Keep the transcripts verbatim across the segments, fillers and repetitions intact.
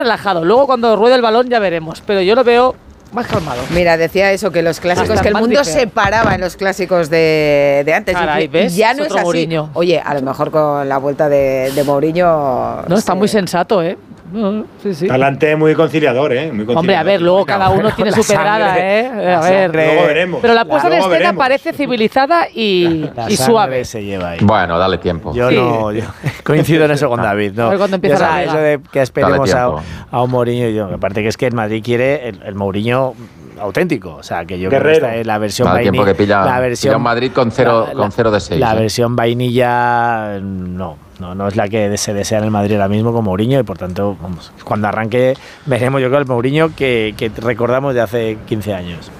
relajado. Luego cuando ruede el balón ya veremos, pero yo lo veo más calmado. Mira, decía eso, que los clásicos, Hasta que el más mundo ligero. se paraba en los clásicos de, de antes. Caray, y ¿ves? ya Es no es otro así. Mourinho. Oye, a lo mejor con la vuelta de, de Mourinho... No, está sí. muy sensato, ¿eh? No, sí, sí. Talante muy conciliador, ¿eh? Muy conciliador. Hombre, a ver, luego cada uno tiene su pedrada, ¿eh? A ver. Luego veremos. Pero la puesta en Luego escena veremos. parece civilizada y, La y sangre suave. se lleva ahí. Bueno, dale tiempo. Yo Sí. no yo coincido en eso con David. No. A ver cuándo empieza Yo, la ¿sabes? liga. Eso de que esperemos Dale a, tiempo. a un Mourinho. Yo, me parece que es que el Madrid quiere el, el Mourinho auténtico. O sea, que yo creo que Guerrero. esta es la versión Dale tiempo vainilla. que pilla, la versión pilla un Madrid con cero, la- con cero de seis. La ¿eh? versión vainilla, no. No, no es la que se desea en el Madrid ahora mismo con Mourinho y por tanto, vamos, cuando arranque veremos yo creo el Mourinho que, que recordamos de hace quince años.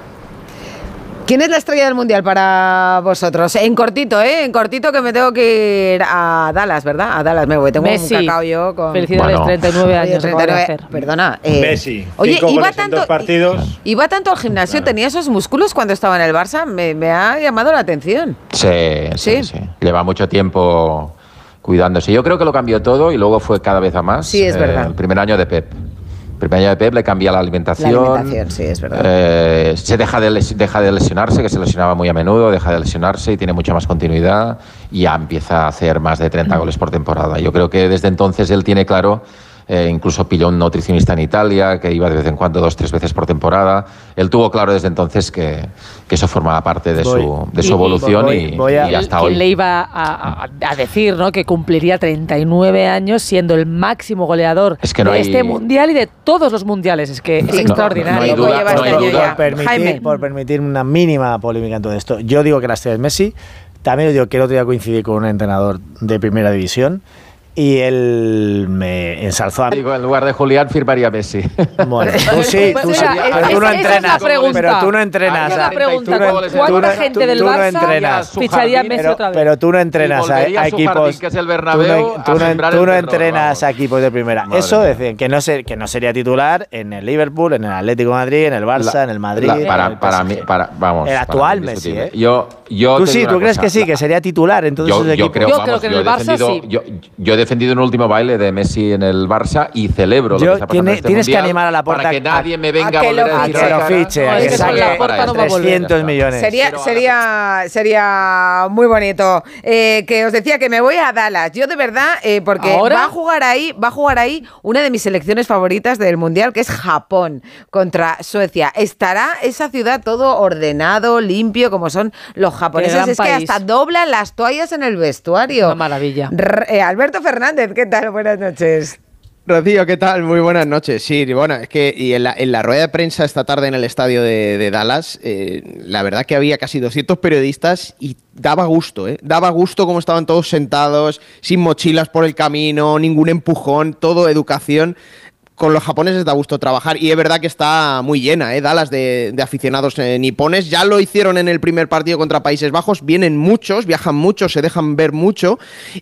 ¿Quién es la estrella del Mundial para vosotros? En cortito, ¿eh? En cortito que me tengo que ir a Dallas, ¿verdad? A Dallas me voy. Tengo Messi. un cacao yo con... Felicidades, Bueno. treinta y nueve Oye, años. acaba de treinta y nueve, hacer. perdona. eh, Messi, Oye, cinco iba goles en tanto, dos partidos. iba tanto al gimnasio, tenía esos músculos cuando estaba en el Barça, me, me ha llamado la atención. Sí, Sí. sí, sí. Lleva mucho tiempo cuidándose. Yo creo que lo cambió todo y luego fue cada vez a más. Sí, es verdad. El primer año de Pep. El primer año de Pep le cambia la La alimentación. alimentación, sí, es verdad. Eh, se deja de, les- deja de lesionarse, que se lesionaba muy a menudo, deja de lesionarse y tiene mucha más continuidad y ya empieza a hacer más de treinta goles por temporada. Yo creo que desde entonces él tiene claro, eh, incluso pilló un nutricionista en Italia, que iba de vez en cuando dos, tres veces por temporada. Él tuvo claro desde entonces que, que eso formaba parte de Voy. su, de Y- su evolución voy- y, voy a- y hasta ¿Quién hoy. le iba a, a- a decir, ¿no? Que cumpliría treinta y nueve años siendo el máximo goleador Es que no de hay- este mundial y de todos los mundiales? Es que es No, extraordinario. no hay ¿Cómo duda, lleva no este hay año duda. ya? Por permitir, Jaime. por permitir una mínima polémica en todo esto. Yo digo que la estrella es Messi. También os digo que el otro día coincidí con un entrenador de primera división y él me ensalzó a mí. Digo, en lugar de Julián firmaría Messi. Bueno, tú sí, tú sí, Mira, pero esa- tú no esa es la entrenas. pregunta. Pero tú no entrenas. Esa es la a- pregunta. tú no- ¿Cuánta tú no- gente tú- del tú no Barça entrenas. su ficharía a jardín, Messi Pero, otra vez? pero tú no entrenas Y a, volvería a a su equipos. jardín, que es el tú Bernabéu, no, a tú no- sembrar tú el no terror, entrenas vamos. a equipos de primera. Madre Eso mía. decir, que no ser, que no sería titular en el Liverpool, en el Atlético de Madrid, en el Barça, La- en el Madrid. la- en para, el para P S G. mí, para, vamos. El para actual mí Messi, indiscutible. ¿eh? Yo, yo Tú te sí, digo tú una crees cosa, que sí, la- que sería titular en todos Yo, esos yo equipos. creo, Yo vamos, creo que en yo el he Barça defendido, sí. yo, yo he defendido un último baile de Messi en el Barça y celebro lo Yo- que está pasando tiene- en este tienes que mundial animar a Laporta para que a- nadie me a venga a, que volver lo a A decir que esa lo cara. fiche, No, a es que que con saque Laporta no va a volver. trescientos millones. Sería, sería, sería muy bonito. Eh, que os decía que me voy a Dallas. Yo de verdad, eh, porque ¿Ahora? va a jugar ahí, va a jugar ahí una de mis selecciones favoritas del mundial, que es Japón contra Suecia. Estará esa ciudad todo ordenado, limpio, como son los japoneses. gran Es que país. hasta doblan las toallas en el vestuario. Una maravilla. R- eh, Alberto Fernández, ¿qué tal? Buenas noches. Rocío, ¿qué tal? Muy buenas noches. Sí, bueno, es que y en, la, en la rueda de prensa esta tarde en el estadio de, de Dallas, eh, la verdad que había casi doscientos periodistas y daba gusto, ¿eh? Daba gusto cómo estaban todos sentados, sin mochilas por el camino, ningún empujón, todo educación. Con los japoneses da gusto trabajar y es verdad que está muy llena, ¿eh? Dallas de, de aficionados eh, nipones. Ya lo hicieron en el primer partido contra Países Bajos. Vienen muchos, viajan muchos, se dejan ver mucho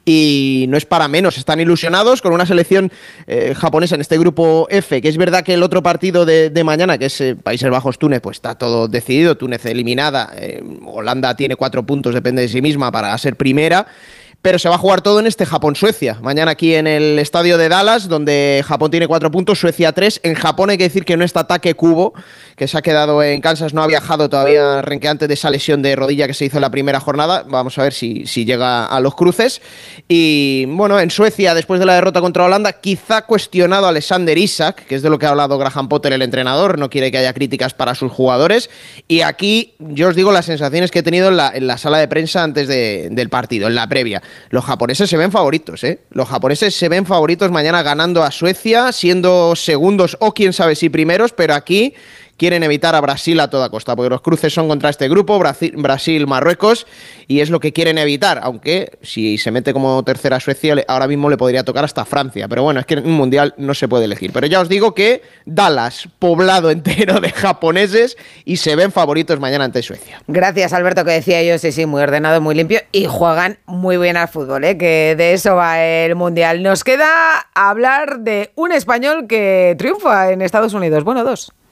y no es para menos. Están ilusionados con una selección eh, japonesa en este grupo F, que es verdad que el otro partido de, de mañana, que es eh, Países Bajos-Túnez, pues está todo decidido. Túnez eliminada. Eh, Holanda tiene cuatro puntos, depende de sí misma para ser primera. Pero se va a jugar todo en este Japón-Suecia. Mañana aquí en el estadio de Dallas, donde Japón tiene cuatro puntos, Suecia tres. En Japón hay que decir que no está Take Kubo, que se ha quedado en Kansas, no ha viajado todavía renqueante de esa lesión de rodilla que se hizo en la primera jornada. Vamos a ver si, si llega a los cruces. Y bueno, en Suecia, después de la derrota contra Holanda, quizá cuestionado Alexander Isak, que es de lo que ha hablado Graham Potter, el entrenador. No quiere que haya críticas para sus jugadores. Y aquí, yo os digo las sensaciones que he tenido en la, en la sala de prensa antes de, del partido, en la previa. Los japoneses se ven favoritos, ¿eh? Los japoneses se ven favoritos mañana ganando a Suecia, siendo segundos o quién sabe si primeros, pero aquí quieren evitar a Brasil a toda costa, porque los cruces son contra este grupo, Brasil, Brasil, Marruecos, y es lo que quieren evitar, aunque si se mete como tercera Suecia, ahora mismo le podría tocar hasta Francia, pero bueno, es que en un mundial no se puede elegir. Pero ya os digo que Dallas, poblado entero de japoneses, y se ven favoritos mañana ante Suecia. Gracias, Alberto, que decía yo, sí, sí, muy ordenado, muy limpio, y juegan muy bien al fútbol, ¿eh? Que de eso va el mundial. Nos queda hablar de un español que triunfa en Estados Unidos. Bueno, dos.